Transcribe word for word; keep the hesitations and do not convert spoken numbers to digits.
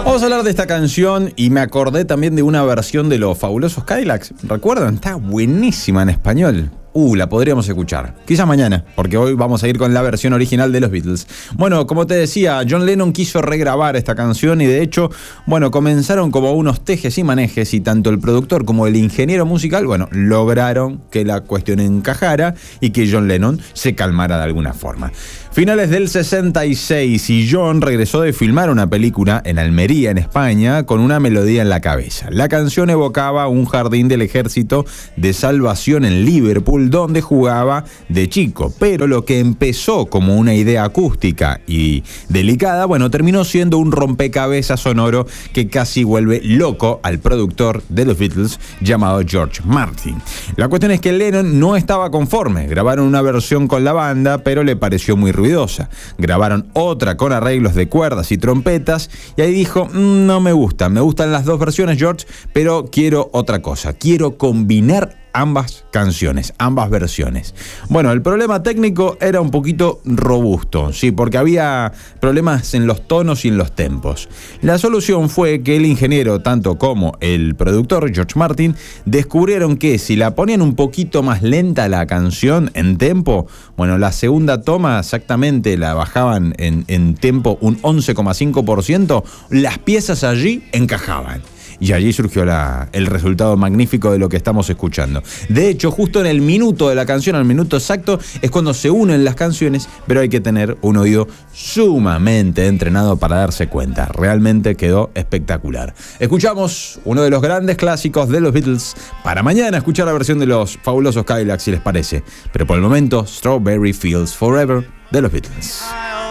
Vamos a hablar de esta canción y me acordé también de una versión de Los Fabulosos Cadillacs. ¿Recuerdan? Está buenísima en español. Uh, la podríamos escuchar. Quizás mañana, porque hoy vamos a ir con la versión original de los Beatles. Bueno, como te decía, John Lennon quiso regrabar esta canción y de hecho, bueno, comenzaron como unos tejes y manejes y tanto el productor como el ingeniero musical, bueno, lograron que la cuestión encajara y que John Lennon se calmara de alguna forma. Finales del sesenta y seis y John regresó de filmar una película en Almería, en España, con una melodía en la cabeza. La canción evocaba un jardín del Ejército de Salvación en Liverpool, donde jugaba de chico, pero lo que empezó como una idea acústica y delicada, bueno, terminó siendo un rompecabezas sonoro que casi vuelve loco al productor de los Beatles llamado George Martin. La cuestión es que Lennon no estaba conforme, grabaron una versión con la banda, pero le pareció muy ruidosa. Grabaron otra con arreglos de cuerdas y trompetas y ahí dijo, mmm, no me gusta, me gustan las dos versiones, George, pero quiero otra cosa, quiero combinar ambas canciones, ambas versiones. Bueno, el problema técnico era un poquito robusto, sí, porque había problemas en los tonos y en los tempos. La solución fue que el ingeniero, tanto como el productor, George Martin, descubrieron que si la ponían un poquito más lenta la canción en tempo, bueno, la segunda toma exactamente la bajaban en, en tempo un once coma cinco por ciento, las piezas allí encajaban. Y allí surgió la, el resultado magnífico de lo que estamos escuchando. De hecho, justo en el minuto de la canción, al minuto exacto, es cuando se unen las canciones, pero hay que tener un oído sumamente entrenado para darse cuenta. Realmente quedó espectacular. Escuchamos uno de los grandes clásicos de los Beatles. Para mañana escuchar la versión de Los Fabulosos Cadillacs, si les parece. Pero por el momento, Strawberry Fields Forever de los Beatles.